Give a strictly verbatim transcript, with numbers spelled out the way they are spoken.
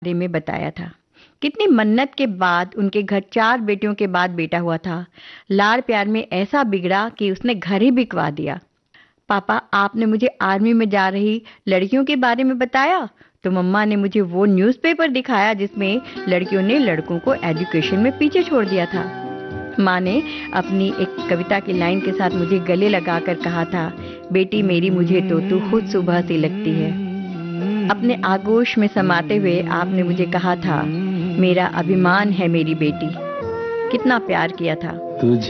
बारे में बताया था। कितनी मन्नत के बाद उनके घर चार बेटियों के बाद बेटा हुआ था। लाड़ प्यार में ऐसा बिगड़ा कि उसने घर ही बिकवा दिया। पापा, आपने मुझे आर्मी में जा रही लड़कियों के बारे में बताया तो मम्मा ने मुझे वो न्यूज़पेपर दिखाया जिसमें लड़कियों ने लड़कों को एजुकेशन में पीछे छोड़ दिया था। माँ ने अपनी एक कविता की लाइन के साथ मुझे गले लगाकर कहा था, बेटी मेरी मुझे तो तू खुद सुबह सी लगती है। अपने आगोश में समाते हुए आपने मुझे कहा था, मेरा अभिमान है मेरी बेटी। कितना प्यार किया था। तुझे